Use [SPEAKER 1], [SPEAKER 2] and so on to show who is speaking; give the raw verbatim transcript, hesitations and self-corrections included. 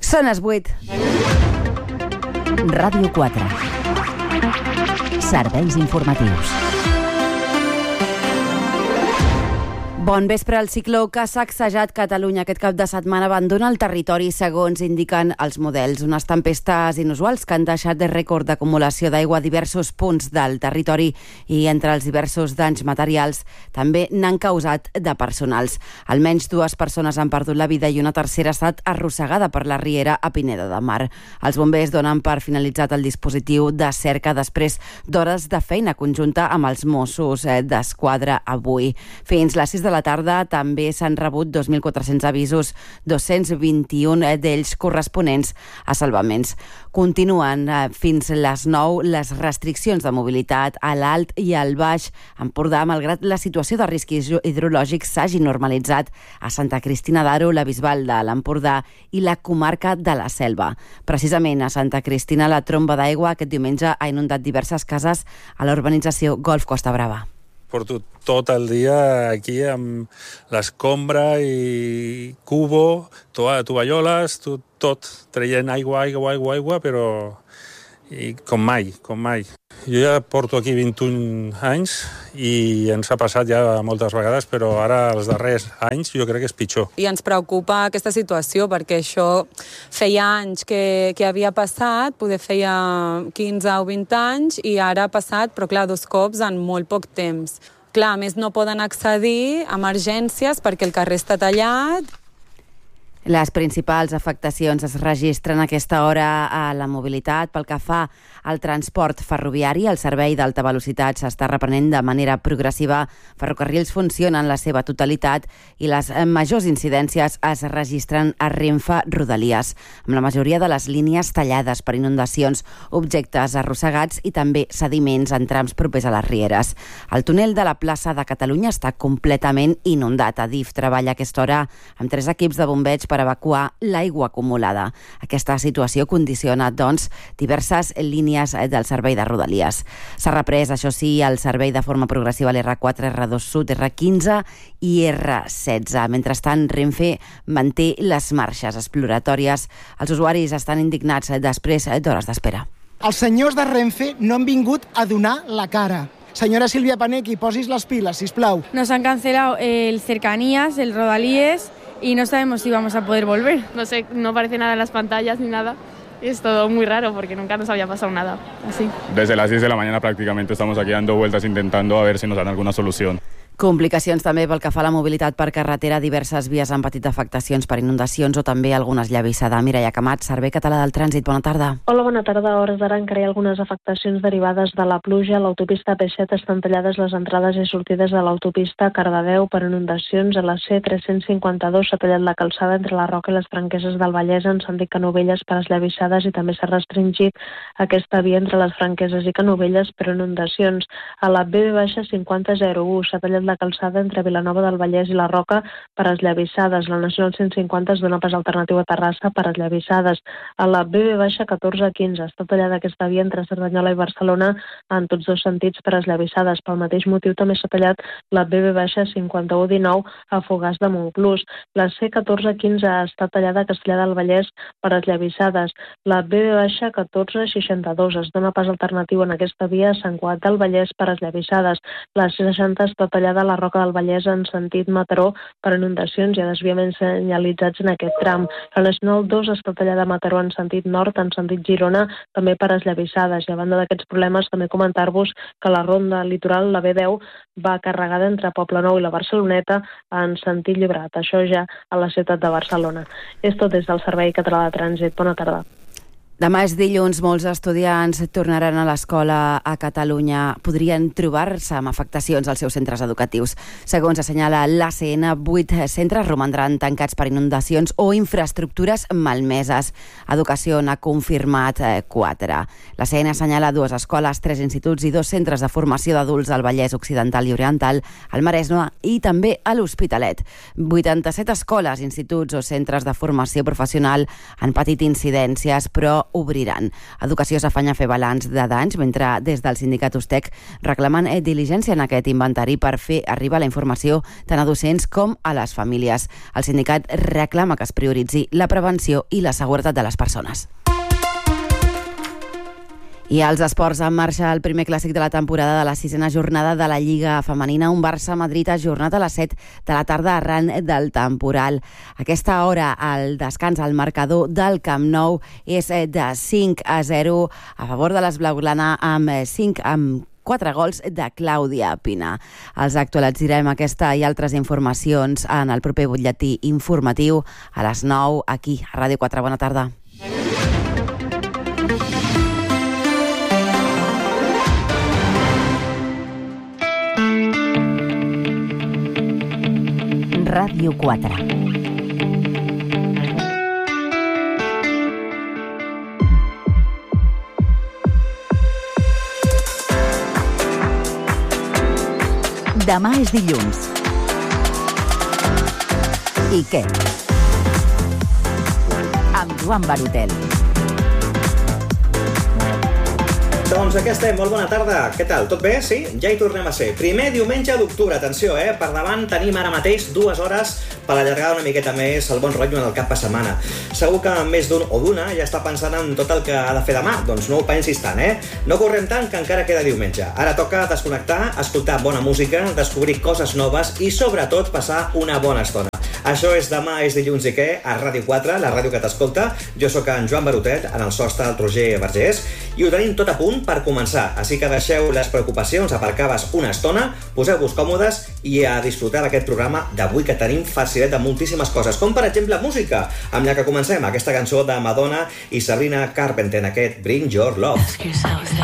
[SPEAKER 1] Són les vuit.
[SPEAKER 2] Ràdio quatre. Serveis informatius.
[SPEAKER 1] Bon vespre. El cicló que ha sacsejat Catalunya aquest cap de setmana abandona el territori, segons indiquen els models. Unes tempestes inusuals que han deixat de rècord d'acumulació d'aigua a diversos punts del territori i entre els diversos danys materials també n'han causat de personals. Almenys dues persones han perdut la vida i una tercera ha estat arrossegada per la riera a Pineda de Mar. Els bombers donen per finalitzat el dispositiu de cerca després d'hores de feina conjunta amb els Mossos d'Esquadra avui. Fins les sis de la tarda també s'han rebut dos mil quatre-cents avisos, dos-cents vint-i-un d'ells corresponents a salvaments. Continuen fins les nou les restriccions de mobilitat a l'Alt i al Baix Empordà, malgrat la situació de risc hidrològic s'hagi normalitzat a Santa Cristina d'Aro, la Bisbal de l'Empordà i la comarca de la Selva. Precisament a Santa Cristina la tromba d'aigua aquest diumenge ha inundat diverses cases a la urbanització Golf Costa Brava.
[SPEAKER 3] Porto tot el dia aquí amb l'escombra i cubo, tovalloles, tot, tot, traient aigua, aigua, aigua, aigua, però i com mai, com mai. Jo ja porto aquí vint-i-un anys i ens ha passat ja moltes vegades, però ara els darrers anys jo crec que és pitjor.
[SPEAKER 4] I ens preocupa aquesta situació perquè això feia anys que, que havia passat, poder feia quinze o vint anys i ara ha passat, però clar, dos cops en molt poc temps. Clar, a més no poden accedir a emergències perquè el carrer està tallat.
[SPEAKER 1] Les principals afectacions es registren a aquesta hora a la mobilitat. Pel que fa al transport ferroviari, el servei d'alta velocitat s'està reprenent de manera progressiva. Ferrocarrils funcionen en la seva totalitat i les majors incidències es registren a Renfe Rodalies, amb la majoria de les línies tallades per inundacions, objectes arrossegats i també sediments en trams propers a les rieres. El túnel de la plaça de Catalunya està completament inundat. Adif treballa a aquesta hora amb tres equips de bombeig per evacuar l'aigua acumulada. Aquesta situació condiciona, doncs, diverses línies del servei de Rodalies. S'ha reprès, això sí, el servei de forma progressiva a l'R quatre, R dos Sud, R quinze i R setze. Mentrestant, Renfe manté les marxes exploratòries. Els usuaris estan indignats després d'hores d'espera.
[SPEAKER 5] Els senyors de Renfe no han vingut a donar la cara. Senyora Silvia Panequi, posis les piles, sisplau.
[SPEAKER 6] Nos han cancelado el Cercanías, el Rodalies, y no sabemos si vamos a poder volver.
[SPEAKER 7] No sé, no aparece nada en las pantallas ni nada. Y es todo muy raro porque nunca nos había pasado nada así.
[SPEAKER 8] Desde las diez de la mañana prácticamente estamos aquí dando vueltas intentando a ver si nos dan alguna solución.
[SPEAKER 1] Complicacions també pel que fa a la mobilitat per carretera. Diverses vies han patit afectacions per inundacions o també algunes llavissada. Mireia Camat, Servei Català del Trànsit, bona tarda.
[SPEAKER 9] Hola, bona tarda. A hores d'ara encara hi ha algunes afectacions derivades de la pluja. A l'autopista P set estan tallades les entrades i sortides de l'autopista Cardedeu per inundacions. A la C tres-cents cinquanta-dos s'ha tallat la calçada entre la Roca i les Franqueses del Vallès en sentit Canovelles per esllavissades i també s'ha restringit aquesta via entre les Franqueses i Canovelles per inundacions. A la B cinquanta zero u s'ha tallat la calçada entre Vilanova del Vallès i la Roca per esllavissades. La Nacional cent cinquanta es dona pas alternatiu a Terrassa per esllavissades. A la B catorze quinze està tallada aquesta via entre Cerdanyola i Barcelona en tots dos sentits per esllavissades. Pel mateix motiu també s'ha tallat la B cinquanta-u dinou a Fogars de Montclús. La C catorze quinze està tallada a Castellar del Vallès per esllavissades. La B catorze seixanta-dos es dona pas alternatiu en aquesta via a Sant Cugat del Vallès per esllavissades. La C seixanta està tallada a la Roca del Vallès en sentit Mataró per inundacions i desviaments senyalitzats en aquest tram. La Nacional dos està tallada a Mataró en sentit nord, en sentit Girona, també per esllavissades. I a banda d'aquests problemes, també comentar-vos que la ronda litoral, la B deu, va carregada entre Poblenou i la Barceloneta en sentit Llobregat. Això ja a la ciutat de Barcelona. És tot des del Servei Català de Trànsit. Bona tarda.
[SPEAKER 1] Demà és dilluns, molts estudiants tornaran a l'escola a Catalunya. Podrien trobar-se amb afectacions als seus centres educatius. Segons assenyala l'A C N, vuit centres romandran tancats per inundacions o infraestructures malmeses. Educació n'ha confirmat quatre. L'A C N assenyala dues escoles, tres instituts i dos centres de formació d'adults al Vallès Occidental i Oriental, al Maresme i també a l'Hospitalet. vuitanta-set escoles, instituts o centres de formació professional han patit incidències, però obriran. Educació s'afanya a fer balanç de danys, mentre des del sindicat Ustec reclamen diligència en aquest inventari per fer arribar la informació tant a docents com a les famílies. El sindicat reclama que es prioritzi la prevenció i la seguretat de les persones. I als esports, en marxa el primer clàssic de la temporada de la sisena jornada de la Lliga Femenina. Un Barça-Madrid ajornat a les set de la tarda arran del temporal. A aquesta hora, el descans al marcador del Camp Nou és de cinc a zero a favor de les blaugrana amb cinc amb quatre gols de Clàudia Pina. Els actualitzarem aquesta i altres informacions en el proper butlletí informatiu a les nou aquí a Ràdio quatre. Bona tarda. Ràdio quatre. Demà és dilluns. I què? Amb Joan Barutel.
[SPEAKER 2] Doncs aquí estem, molt bona tarda. Què tal? Tot bé? Sí? Ja hi tornem a ser. Primer diumenge d'octubre, atenció, eh? Per davant tenim ara mateix dues hores per allargar una miqueta més el bon rotllo en el cap de setmana. Segur que més d'un o d'una ja està pensant en tot el que ha de fer demà, doncs no ho pensis tant, eh? No correm tant, que encara queda diumenge. Ara toca desconnectar, escoltar bona música, descobrir coses noves i sobretot passar una bona estona. Això és Demà és dilluns i què? A Ràdio quatre, la ràdio que t'escolta. Jo sóc en Joan Barutet, en el sostre el Roger Vergés, i ho tenim tot a punt per començar. Així que deixeu les preocupacions aparcades una estona, poseu-vos còmodes i a disfrutar d'aquest programa d'avui que tenim facilet de moltíssimes coses, com per exemple música, amb la que comencem aquesta cançó de Madonna i Sabrina Carpenter, aquest Bring Your Love.